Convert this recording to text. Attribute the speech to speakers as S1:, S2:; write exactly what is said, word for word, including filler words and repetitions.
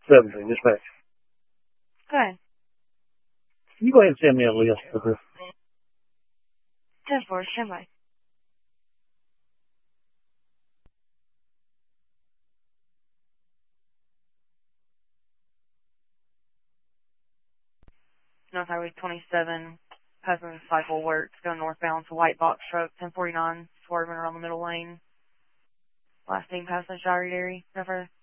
S1: seventeen, dispatch.
S2: Okay.
S1: Can you go ahead and send me a list of this?
S2: ten four, stand by. North Highway twenty-seven, passenger cycle works, going northbound to white box truck, ten forty-nine, swerving around the middle lane. Last name, passenger diary, no further.